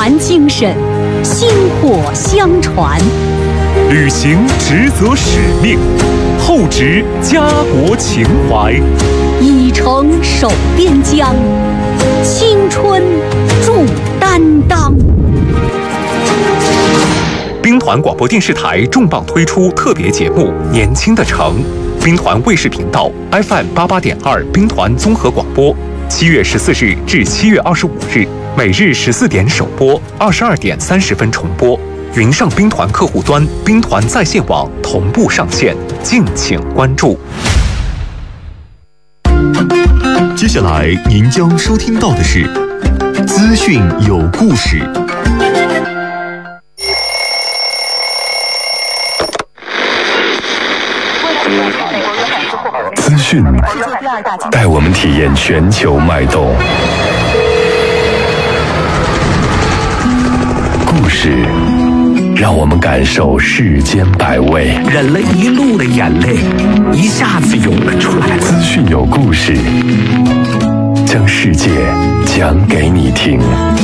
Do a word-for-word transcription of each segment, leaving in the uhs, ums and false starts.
团精神，薪火相传， 履行职责使命，厚植家国情怀， 以诚守边疆，青春铸担当。 兵团广播电视台重磅推出特别节目《年轻的城》，兵团卫视频道 F M 八八点二兵团综合广播，七月十四日至七月二十五日，每日十四点首播，二十二点三十分重播。云上兵团客户端、兵团在线网同步上线，敬请关注。 接下来您将收听到的是资讯有故事。资讯带我们体验全球脉动，故事让我们感受世间百味， 忍了一路的眼泪一下子涌了出来。 资讯有故事，将世界讲给你听。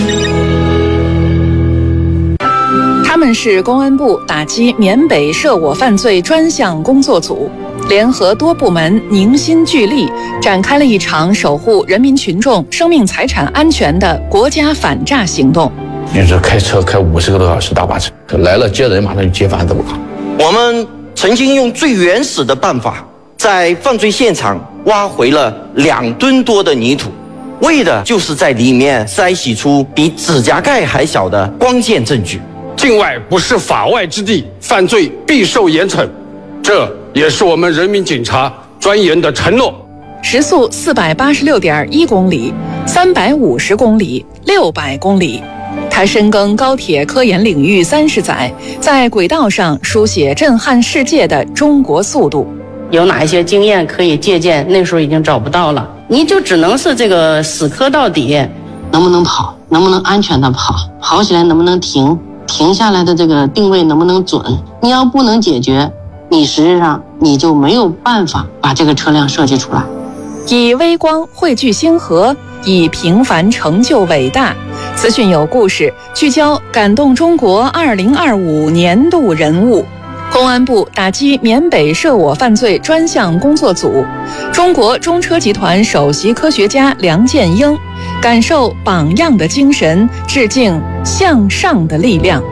他们是公安部打击缅北涉我犯罪专项工作组，联合多部门凝心聚力，展开了一场守护人民群众生命财产安全的国家反诈行动。 你说开车开五十个多小时大巴车来了，接人马上就接贩子了。 我们曾经用最原始的办法，在犯罪现场挖回了两吨多的泥土，为的就是在里面筛洗出比指甲盖还小的关键证据。 境外不是法外之地，犯罪必受严惩，这也是我们人民警察专员的承诺。 时速四百八十六点一公里、三百五十公里、六百公里，他深耕高铁科研领域三十载，在轨道上书写震撼世界的中国速度。 有哪一些经验可以借鉴？那时候已经找不到了，你就只能是这个死磕到底， 能不能跑，能不能安全的跑，跑起来能不能停，停下来的这个定位能不能准？你要不能解决，你实际上你就没有办法把这个车辆设计出来。 以微光汇聚星河，以平凡成就伟大。资讯有故事，聚焦感动中国二零二五年度人物。公安部打击缅北涉我犯罪专项工作组，中国中车集团首席科学家梁建英，感受榜样的精神，致敬向上的力量。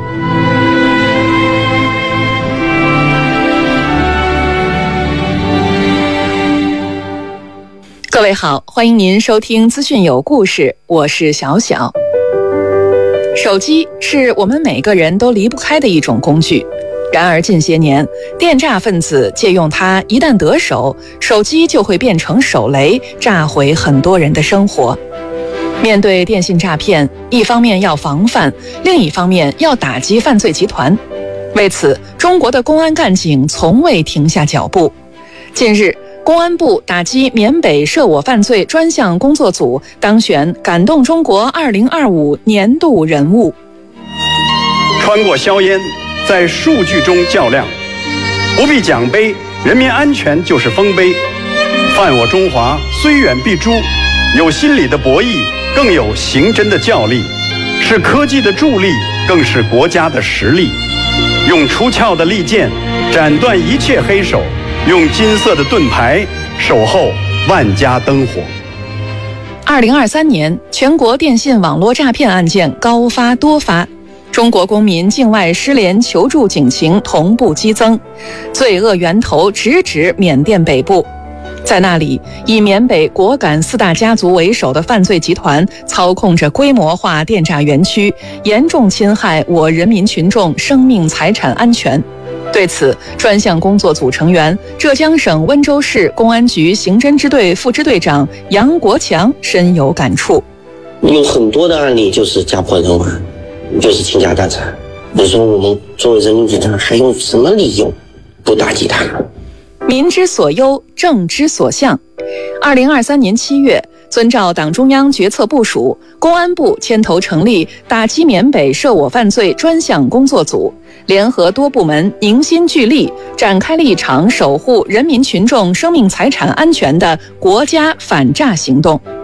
各位好，欢迎您收听资讯有故事，我是小小。手机是我们每个人都离不开的一种工具，然而近些年，电诈分子借用它，一旦得手，手机就会变成手雷，炸毁很多人的生活。面对电信诈骗，一方面要防范，另一方面要打击犯罪集团。为此，中国的公安干警从未停下脚步。近日，公安部打击缅北涉我犯罪专项工作组当选感动中国二零二五年度人物。 穿过硝烟，在数据中较量，不必奖杯，人民安全就是丰碑。犯我中华，虽远必诛，有心理的博弈，更有刑侦的较力，是科技的助力，更是国家的实力。用出鞘的利剑斩断一切黑手，用金色的盾牌守候万家灯火。 二零二三年，全国电信网络诈骗案件高发多发，中国公民境外失联求助警情同步激增，罪恶源头直指缅甸北部。在那里，以缅北果敢四大家族为首的犯罪集团操控着规模化电诈园区，严重侵害我人民群众生命财产安全。对此，专项工作组成员、浙江省温州市公安局刑侦支队副支队长杨国强深有感触。 有很多的案例就是家破人亡，就是倾家荡产。你说我们作为人民警察还有什么理由不打击他？ 民之所忧，政之所向。二零二三年七月，遵照党中央决策部署，公安部牵头成立打击缅北涉我犯罪专项工作组，联合多部门凝心聚力，展开了一场守护人民群众生命财产安全的国家反诈行动。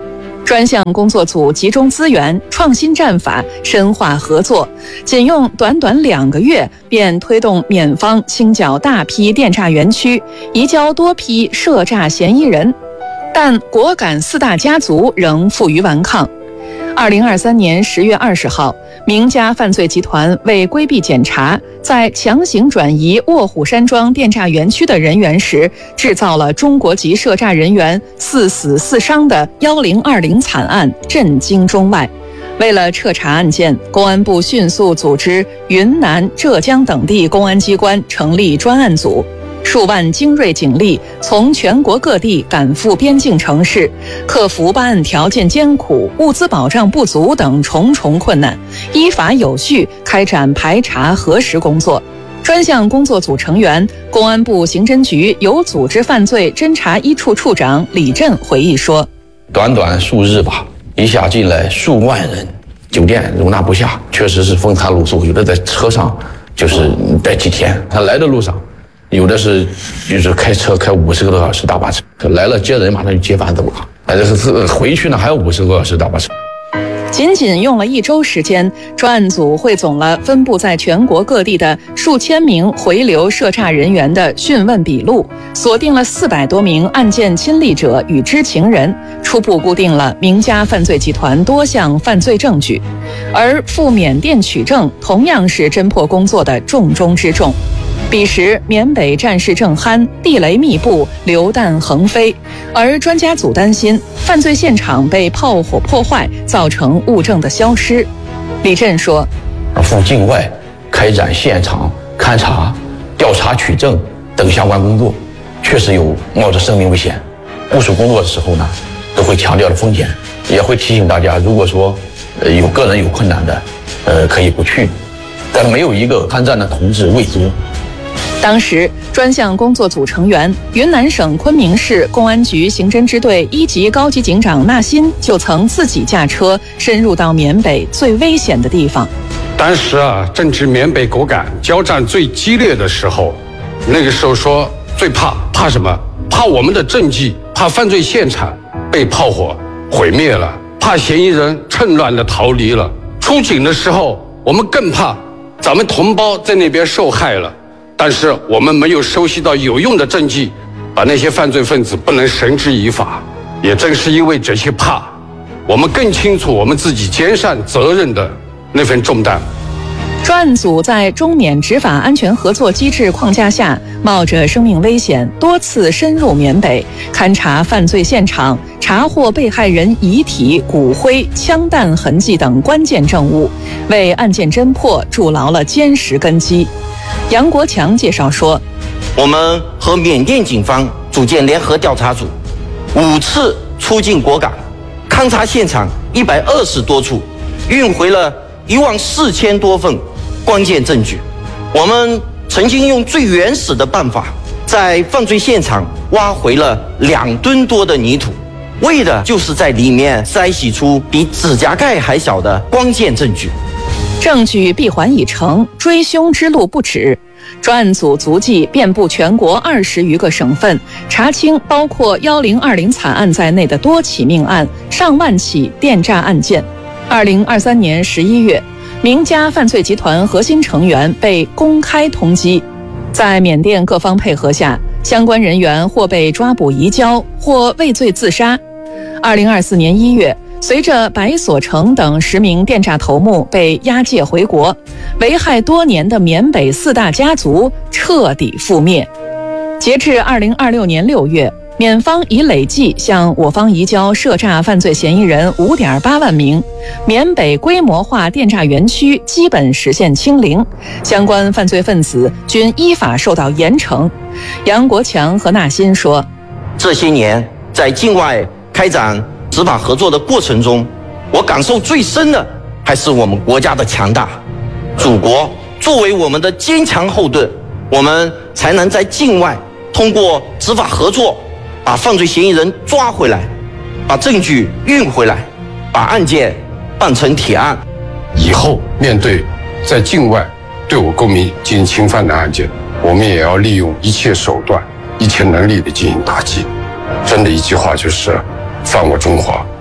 专项工作组集中资源，创新战法，深化合作，仅用短短两个月便推动缅方清剿大批电诈园区，移交多批涉诈嫌疑人。但果敢四大家族仍负隅顽抗。二零二三年十月二十号，名家犯罪集团为规避检查，在强行转移卧虎山庄电诈园区的人员时，制造了中国籍涉诈人员四死四伤的幺零二零惨案，震惊中外。为了彻查案件，公安部迅速组织云南、浙江等地公安机关成立专案组。数万精锐警力从全国各地赶赴边境城市，克服办案条件艰苦、物资保障不足等重重困难，依法有序开展排查核实工作。专项工作组成员、公安部刑侦局有组织犯罪侦查一处处长李振回忆说：“ 短短数日吧，一下进来数万人，酒店容纳不下，确实是风餐露宿，有的在车上就是待几天，他来的路上。”有的是就是开车开五十个多小时大巴车，来了接人马上就接返走了，哎，这是回去呢还有五十个多小时大巴车。 仅仅用了一周时间，专案组汇总了分布在全国各地的数千名回流涉诈人员的讯问笔录，锁定了四百多名案件亲历者与知情人，初步固定了名家犯罪集团多项犯罪证据。而赴缅甸取证同样是侦破工作的重中之重。彼时缅北战事正酣，地雷密布，榴弹横飞，而专家组担心犯罪现场被炮火破坏，造成物证的消失。李振说：“ 赴境外开展现场勘查、调查取证等相关工作，确实有冒着生命危险。部署工作的时候呢，都会强调的风险，也会提醒大家，如果说呃有个人有困难的，呃可以不去，但没有一个参战的同志畏缩。” 当时，专项工作组成员、云南省昆明市公安局刑侦支队一级高级警长纳新就曾自己驾车深入到缅北最危险的地方。 当时啊，正值缅北果敢交战最激烈的时候，那个时候说最怕怕什么？怕我们的政绩，怕犯罪现场被炮火毁灭了，怕嫌疑人趁乱的逃离了。出警的时候，我们更怕咱们同胞在那边受害了。但是我们没有收集到有用的证据，把那些犯罪分子不能绳之以法。也正是因为这些怕，我们更清楚我们自己肩上责任的那份重担。 专案组在中缅执法安全合作机制框架下，冒着生命危险，多次深入缅北，勘查犯罪现场，查获被害人遗体、骨灰、枪弹痕迹等关键证物，为案件侦破筑牢了坚实根基。杨国强介绍说：“ 我们和缅甸警方组建联合调查组，五次出境果敢，勘查现场一百二十多处，运回了一万四千多份关键证据。我们曾经用最原始的办法，在犯罪现场挖回了两吨多的泥土，为的就是在里面筛洗出比指甲盖还小的关键证据。 证据闭环已成，追凶之路不止。专案组足迹遍布全国二十余个省份，查清包括幺零二零惨案在内的多起命案，上万起电诈案件。二零二三年十一月，名家犯罪集团核心成员被公开通缉，在缅甸各方配合下，相关人员或被抓捕移交，或畏罪自杀。二零二四年一月，随着白所成等十名电诈头目被押解回国，危害多年的缅北四大家族彻底覆灭。截至二零二六年六月，缅方已累计向我方移交涉诈犯罪嫌疑人 五点八万名，缅北规模化电诈园区基本实现清零，相关犯罪分子均依法受到严惩。杨国强和纳新说：“ 这些年在境外开展执法合作的过程中，我感受最深的还是我们国家的强大。祖国作为我们的坚强后盾，我们才能在境外通过执法合作，把犯罪嫌疑人抓回来，把证据运回来，把案件办成铁案。 以后面对在境外对我公民进行侵犯的案件，我们也要利用一切手段、一切能力的进行打击。真的一句话就是：犯我中华，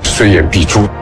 虽远必诛。